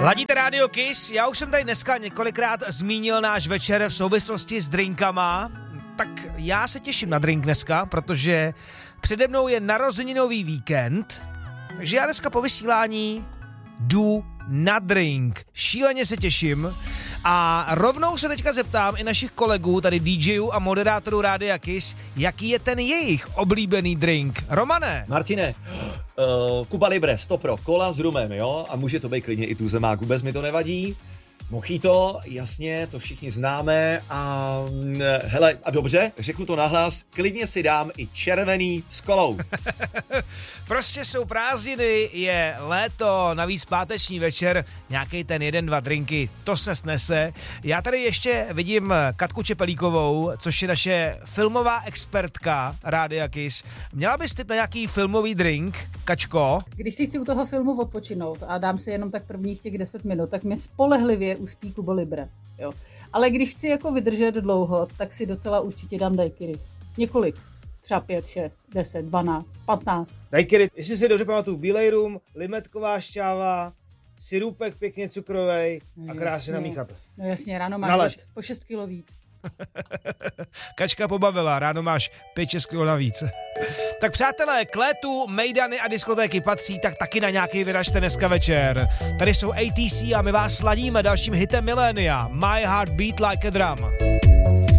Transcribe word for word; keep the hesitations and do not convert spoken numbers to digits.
Ladíte Radio Kiss, já už jsem tady dneska několikrát zmínil náš večer v souvislosti s drinkama, tak já se těším na drink dneska, protože přede mnou je narozeninový víkend, takže já dneska po vysílání jdu na drink. Šíleně se těším a rovnou se teďka zeptám i našich kolegů, tady DJů a moderátorů Rádia Kiss, jaký je ten jejich oblíbený drink. Romane. Martine, uh, Cuba Libre, sto pro, kola s rumem, jo? A může to být klidně i tuzemák, vůbec mi to nevadí. Mojito, jasně, to všichni známe a hele, a dobře, řeknu to nahlas, klidně si dám i červený s kolou. Prostě jsou prázdniny, je léto, navíc páteční večer, nějaký ten jeden, dva drinky, to se snese. Já tady ještě vidím Katku Čepelíkovou, což je naše filmová expertka Rádia Kiss. Měla bys tip na nějaký filmový drink, Kačko? Když si chci u toho filmu odpočinout a dám si jenom tak prvních těch deset minut, tak mi spolehlivě uspí Cuba Libre, jo. Ale když chci jako vydržet dlouho, tak si docela určitě dám daiquiri. Několik. Třeba pět, šest, deset, dvanáct, patnáct. Daiquiri, jestli si dobře pamatuju, bílej rum, limetková šťáva, sirupek pěkně cukrovej a krásně namíchat. No jasně, ráno máš po, po šest kilo víc. Kačka pobavila, ráno máš pět šest kilo navíc. Tak přátelé, k létu mejdany a diskotéky patří, tak taky na nějaký vyražte dneska večer. Tady jsou A T C a my vás sladíme dalším hitem milénia. My Heart Beat Like a Drum.